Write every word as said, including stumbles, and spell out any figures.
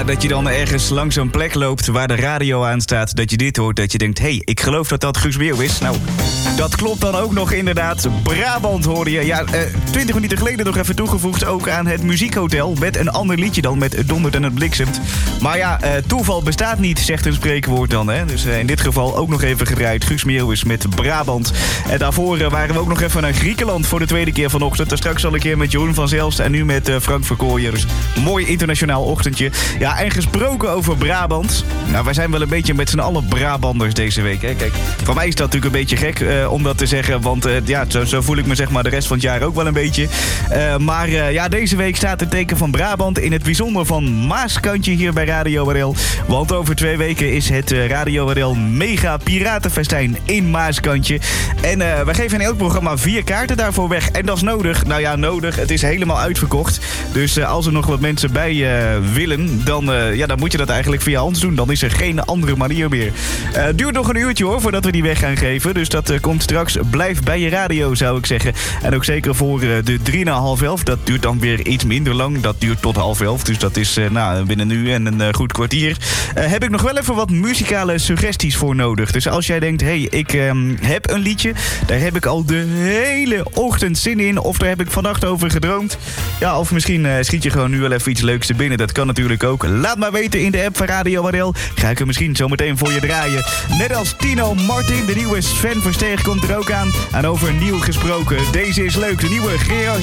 Ja, dat je dan ergens langs een plek loopt waar de radio aan staat, dat je dit hoort, dat je denkt, hé, hey, ik geloof dat dat Guus Meeuw is. Nou, dat klopt dan ook nog inderdaad. Brabant hoorde je. Ja, twintig uh, minuten geleden nog even toegevoegd ook aan het Muziekhotel. Met een ander liedje dan, met Het dondert en het bliksemt. Maar ja, uh, toeval bestaat niet, zegt een spreekwoord dan. Hè? Dus uh, in dit geval ook nog even gedraaid. Guus Meeuw is met Brabant. En daarvoor uh, waren we ook nog even naar Griekenland voor de tweede keer vanochtend. En straks al een keer met Jeroen van Zelst en nu met uh, Frank Verkooyen. Dus mooi internationaal ochtendje. Ja, en gesproken over Brabant. Nou, wij zijn wel een beetje met z'n allen Brabanders deze week. Hè? Kijk, van mij is dat natuurlijk een beetje gek uh, om dat te zeggen. Want uh, ja, zo, zo voel ik me zeg maar de rest van het jaar ook wel een beetje. Uh, maar uh, ja, deze week staat het teken van Brabant. In het bijzonder van Maaskantje hier bij Radio R L. Want over twee weken is het uh, Radio R L Mega Piratenfestijn in Maaskantje. En uh, wij geven in elk programma vier kaarten daarvoor weg. En dat is nodig. Nou ja, nodig. Het is helemaal uitverkocht. Dus uh, als er nog wat mensen bij uh, willen, dan, uh, ja, dan moet je dat eigenlijk via ons doen. Dan is er geen andere manier meer. Uh, duurt nog een uurtje hoor, voordat we die weg gaan geven. Dus dat uh, komt straks. Blijf bij je radio, zou ik zeggen. En ook zeker voor uh, de drie na half elf. Dat duurt dan weer iets minder lang. Dat duurt tot half elf. Dus dat is uh, nou, binnen nu en een uh, goed kwartier. Uh, heb ik nog wel even wat muzikale suggesties voor nodig. Dus als jij denkt, hé, hey, ik um, heb een liedje. Daar heb ik al de hele ochtend zin in. Of daar heb ik vannacht over gedroomd. Ja, of misschien uh, schiet je gewoon nu wel even iets leuks te binnen. Dat kan natuurlijk ook. Laat maar weten in de app van Radio R L. Ga ik hem misschien zo meteen voor je draaien. Net als Tino Martin, de nieuwe Sven Versteeg komt er ook aan. En over nieuw gesproken. Deze is leuk. De nieuwe Gerard